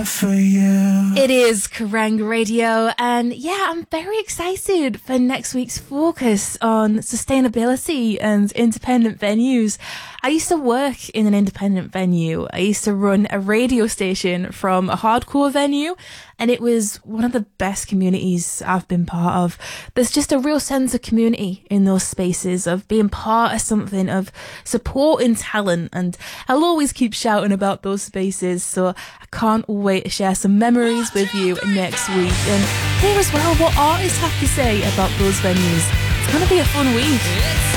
for you. It is Kerrang Radio, and yeah, I'm very excited for next week's focus on sustainability and independent venues. I used to work in an independent venue. I used to run a radio station from a hardcore venue, and it was one of the best communities I've been part of. There's just a real sense of community in those spaces, of being part of something, of supporting talent, and I'll always keep shouting about those spaces, so I can't wait to share some memories with you next week and hear as well what artists have to say about those venues. It's going to be a fun week.